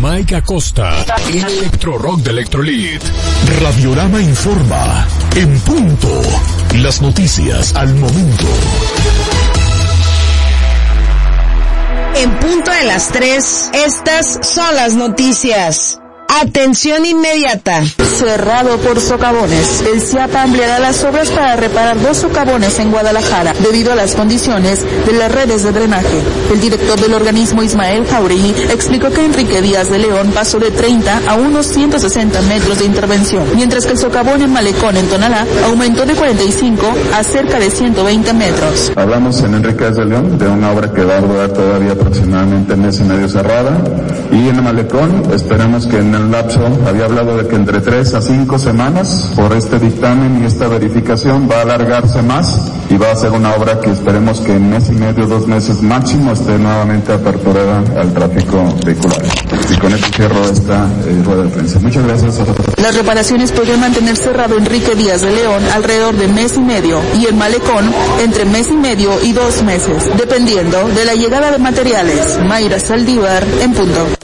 Mike Acosta, en Electro Rock de Electrolit. Radiorama informa, en punto, las noticias al momento. En punto de las 3, estas son las noticias. Atención inmediata. Cerrado por socavones. El CIAPA ampliará las obras para reparar 2 socavones en Guadalajara, debido a las condiciones de las redes de drenaje. El director del organismo, Ismael Jauregui, explicó que Enrique Díaz de León pasó de 30 a unos 160 metros de intervención, mientras que el socavón en Malecón, en Tonalá, aumentó de 45 a cerca de 120 metros. Hablamos en Enrique Díaz de León de una obra que va a durar todavía aproximadamente mes y medio cerrada, y en Malecón esperamos que en el lapso, había hablado de que entre 3 a 5 semanas, por este dictamen y esta verificación, va a alargarse más y va a ser una obra que esperemos que en mes y medio, 2 meses máximo, esté nuevamente aperturada al tráfico vehicular. Y con esto cierro esta rueda de prensa. Muchas gracias. Las reparaciones podrían mantener cerrado Enrique Díaz de León alrededor de mes y medio y el Malecón entre mes y medio y 2 meses, dependiendo de la llegada de materiales. Mayra Saldívar, en punto.